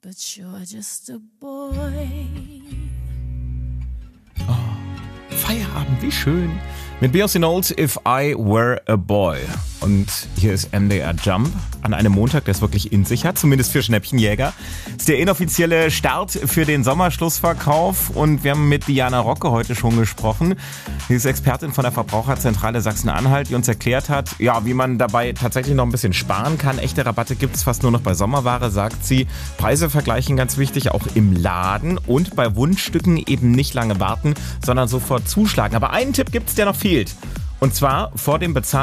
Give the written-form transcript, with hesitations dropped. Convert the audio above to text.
but you're just a boy. Feierabend, wie schön. Mit Beyoncé Knowles, If I Were a Boy. Und hier ist MDR Jump an einem Montag, der es wirklich in sich hat, zumindest für Schnäppchenjäger. Das ist der inoffizielle Start für den Sommerschlussverkauf und wir haben mit Diana Rocke heute schon gesprochen. Sie ist Expertin von der Verbraucherzentrale Sachsen-Anhalt, die uns erklärt hat, ja, wie man dabei tatsächlich noch ein bisschen sparen kann. Echte Rabatte gibt es fast nur noch bei Sommerware, sagt sie. Preise vergleichen ganz wichtig, auch im Laden und bei Wunschstücken eben nicht lange warten, sondern sofort zuschlagen. Aber einen Tipp gibt es, der noch fehlt. Und zwar vor dem Bezahlen